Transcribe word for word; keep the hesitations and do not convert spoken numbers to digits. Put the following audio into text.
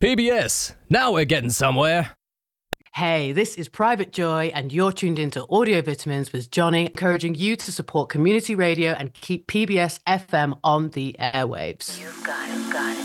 P B S. Now we're getting somewhere. Hey, this is Private Joy, and you're tuned into Audio Vitamins with Johnny, encouraging you to support community radio and keep P B S F M on the airwaves. You've got it, got it.